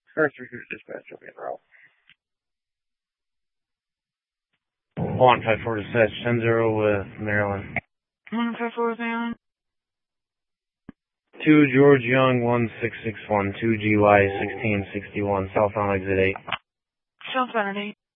First recruit dispatch will be en route. 154 dispatch 10-0 with Maryland. 154 with Maryland. 2 George Young 1661 2 GY 1661 southbound exit 8. Southbound 8.